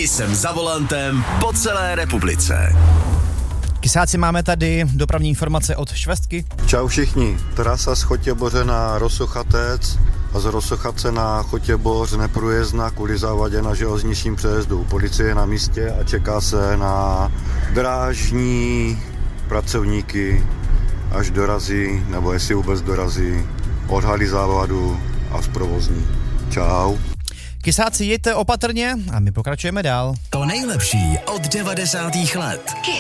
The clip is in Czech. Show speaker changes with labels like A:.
A: jsem za volantem po celé republice.
B: Kysáci, máme tady dopravní informace od Švestky.
C: Čau všichni, trasa z Chotěboře na Rosochatec a z Rosochace na Chotěboř neprůjezdná kvůli závadě na železničním přejezdu. Policie je na místě a čeká se na drážní pracovníky, až dorazí, nebo jestli vůbec dorazí, odhalí závadu a zprovozní. Čau.
B: Kysáci, jeďte opatrně a my pokračujeme dál.
A: To nejlepší od 90. let.